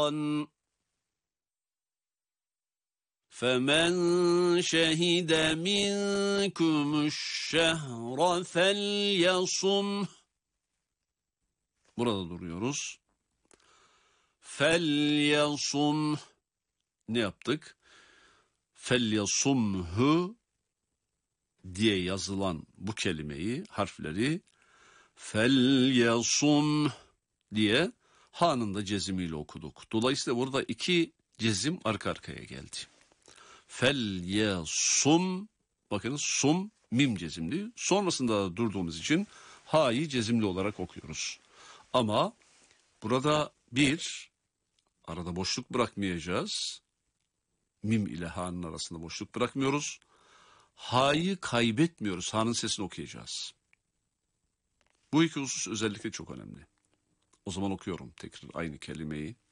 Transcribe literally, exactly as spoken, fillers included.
شهرا فَمَنْ شَهِدَ مِنْكُمُ الشَّهْرَ فَلْيَصُمْهُ. Burada duruyoruz. فَلْيَصُمْهُ. Ne yaptık? فَلْيَصُمْهُ diye yazılan bu kelimeyi, harfleri فَلْيَصُمْهُ diye ha'nın da cezimiyle okuduk. Dolayısıyla burada iki cezim arka arkaya geldi. Felyasum, bakın sum mim cezimli. Sonrasında da durduğumuz için ha'yı cezimli olarak okuyoruz. Ama burada bir arada boşluk bırakmayacağız. Mim ile ha'nın arasında boşluk bırakmıyoruz. Ha'yı kaybetmiyoruz. Ha'nın sesini okuyacağız. Bu iki husus özellikle çok önemli. O zaman okuyorum tekrar aynı kelimeyi.